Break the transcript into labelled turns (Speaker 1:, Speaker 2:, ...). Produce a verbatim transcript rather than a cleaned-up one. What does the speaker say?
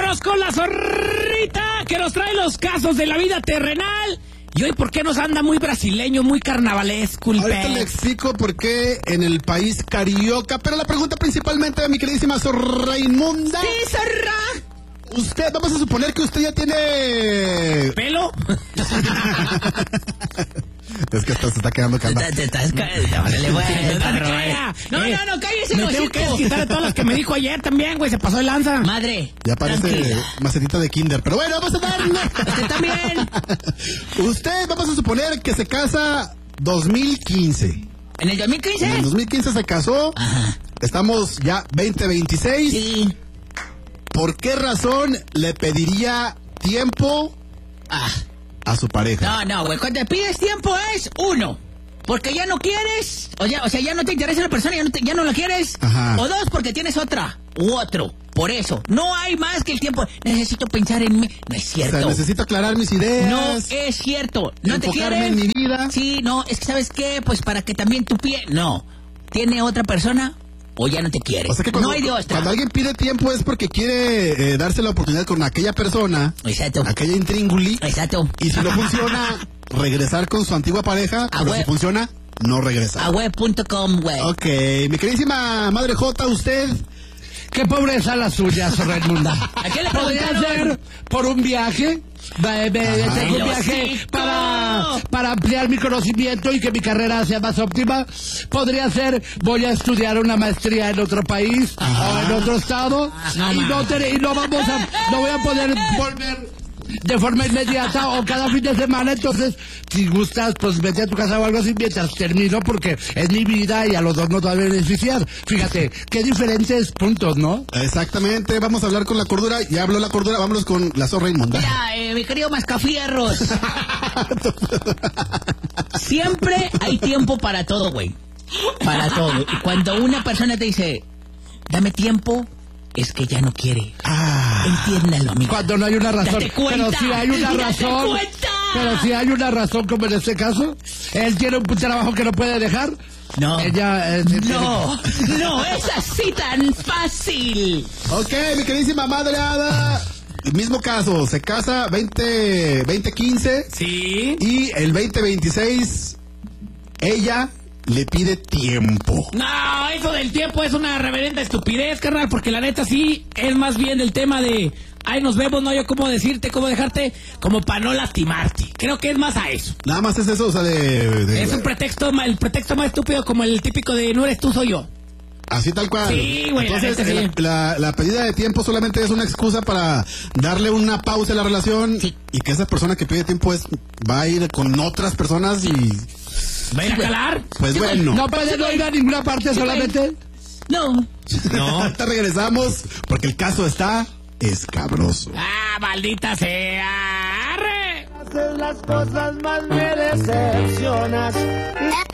Speaker 1: Vámonos con la zorrita que nos trae los casos de la vida terrenal. Y hoy, ¿por qué nos anda muy brasileño, muy carnavalesco?
Speaker 2: Ahorita le explico por qué en el país carioca. Pero la pregunta principalmente de mi queridísima zorra inmunda.
Speaker 1: Sí, zorra.
Speaker 2: Usted, vamos a suponer que usted ya tiene...
Speaker 1: ¿Pelo?
Speaker 2: Es que esto se está quedando calma.
Speaker 1: Te estás cayendo. No, no, no, cállese. Me tengo que quitar de todas las que me dijo ayer también, güey. Se pasó de lanza. Madre.
Speaker 2: Ya parece macetita de kinder. Pero bueno, vamos a darle.
Speaker 1: Usted también.
Speaker 2: Usted, vamos a suponer que se casa dos mil quince.
Speaker 1: ¿En el dos mil quince?
Speaker 2: En el dos mil quince se casó. Ajá. Estamos ya veinte veintiséis.
Speaker 1: Sí.
Speaker 2: ¿Por qué razón le pediría tiempo ah. a su pareja?
Speaker 1: No, no, güey. Cuando te pides tiempo es uno, porque ya no quieres, o, ya, o sea, ya no te interesa la persona, ya no, te, ya no la quieres. Ajá. O dos, porque tienes otra u otro. Por eso, no hay más que el tiempo. Necesito pensar en mí. No es cierto.
Speaker 2: O sea, necesito aclarar mis ideas.
Speaker 1: No es cierto. No te quieres.
Speaker 2: En mi vida.
Speaker 1: Sí, no, es que ¿sabes qué? Pues para que también tu pie... No. ¿Tiene otra persona? O ya no te quiere.
Speaker 2: O sea que cuando,
Speaker 1: no hay de otra.
Speaker 2: Cuando alguien pide tiempo es porque quiere eh, darse la oportunidad con aquella persona.
Speaker 1: Exacto.
Speaker 2: Aquella intrínguli.
Speaker 1: Exacto.
Speaker 2: Y si no funciona, regresar con su antigua pareja. A pero web. Si funciona, no regresar.
Speaker 1: A web punto com, güey.
Speaker 2: Ok, mi queridísima Madre J, usted...
Speaker 3: Qué pobreza la suya, zorra inmunda.
Speaker 1: ¿A qué le
Speaker 3: podría hacer por un viaje? Me, me, tengo un viaje
Speaker 1: hocico.
Speaker 3: para, para ampliar mi conocimiento y que mi carrera sea más óptima. Podría ser, voy a estudiar una maestría en otro país. Ajá. O en otro estado. No, y, no te, y no vamos a, no voy a poder volver de forma inmediata o cada fin de semana. Entonces, si gustas, pues vete a tu casa o algo así mientras termino, porque es mi vida y a los dos nos va a beneficiar. Fíjate, qué diferentes puntos, ¿no?
Speaker 2: Exactamente, vamos a hablar con la cordura. Ya habló la cordura, vámonos con la zorra inmunda.
Speaker 1: Mira, eh, mi querido Mascafierros. Siempre hay tiempo para todo, güey. Para todo. Y cuando una persona te dice, dame tiempo, es que ya no quiere. Ah, entiéndalo, amigo.
Speaker 3: Cuando no hay una razón.
Speaker 1: Date cuenta,
Speaker 3: pero si hay una razón.
Speaker 1: Cuenta.
Speaker 3: Pero si hay una razón, como en este caso, él tiene un trabajo que no puede dejar.
Speaker 1: No.
Speaker 3: Ella. Eh,
Speaker 1: no, tiene... no es así tan fácil.
Speaker 2: Ok, mi queridísima madre Ada. Mismo caso, se casa veinte quince.
Speaker 1: Sí.
Speaker 2: Y el veinte veintiséis, ella le pide tiempo.
Speaker 1: No, eso del tiempo es una reverenda estupidez, carnal, porque la neta sí es más bien el tema de, ay, nos vemos, no yo cómo decirte, cómo dejarte, como para no lastimarte. Creo que es más a eso.
Speaker 2: Nada más es eso, o sea, de... de
Speaker 1: es un pretexto, el pretexto más estúpido, como el típico de no eres tú, soy yo.
Speaker 2: Así tal cual.
Speaker 1: Sí, güey.
Speaker 2: Entonces,
Speaker 1: la, neta, sí.
Speaker 2: la, la pedida de tiempo solamente es una excusa para darle una pausa a la relación. Sí. Y que esa persona que pide tiempo es va a ir con otras personas y...
Speaker 1: ¿Va a ir a calar?
Speaker 2: Pues sí, bueno.
Speaker 3: ¿No puede no ir a ninguna parte sí, solamente?
Speaker 1: No.
Speaker 2: No. Ahorita regresamos porque el caso está escabroso.
Speaker 1: ¡Ah, maldita sea! ¡Arre!
Speaker 4: Haces las cosas más, me decepcionas.